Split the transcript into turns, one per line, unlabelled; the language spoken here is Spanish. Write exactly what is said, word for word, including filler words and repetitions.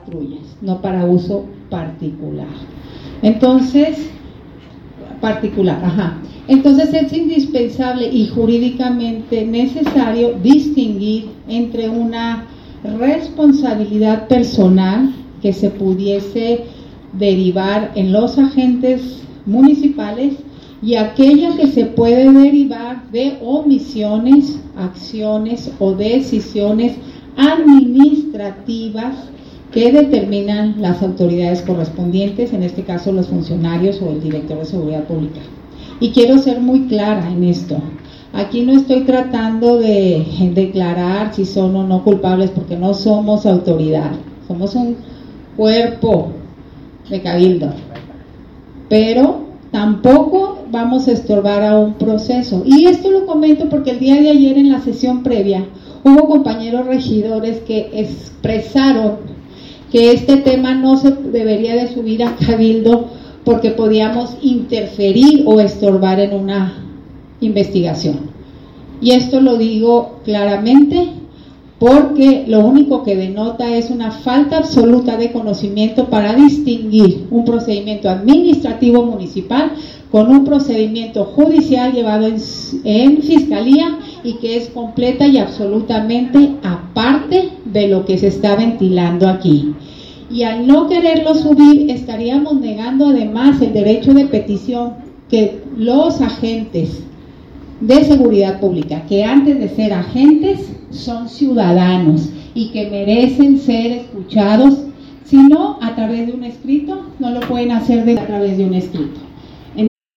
patrullas, no para uso particular. Entonces, particular, ajá. Entonces es indispensable y jurídicamente necesario distinguir entre una responsabilidad personal que se pudiese derivar en los agentes municipales y aquello que se puede derivar de omisiones, acciones o decisiones administrativas que determinan las autoridades correspondientes, en este caso los funcionarios o el director de seguridad pública. Y quiero ser muy clara en esto. Aquí no estoy tratando de declarar si son o no culpables, porque no somos autoridad, somos un cuerpo de cabildo, pero tampoco vamos a estorbar a un proceso. Y esto lo comento porque el día de ayer en la sesión previa hubo compañeros regidores que expresaron que este tema no se debería de subir a cabildo porque podíamos interferir o estorbar en una investigación. Y esto lo digo claramente porque lo único que denota es una falta absoluta de conocimiento para distinguir un procedimiento administrativo municipal con un procedimiento judicial llevado en, en fiscalía y que es completa y absolutamente aparte de lo que se está ventilando aquí. Y al no quererlo subir, estaríamos negando además el derecho de petición que los agentes de seguridad pública, que antes de ser agentes son ciudadanos y que merecen ser escuchados, si no a través de un escrito, no lo pueden hacer de, a través de un escrito.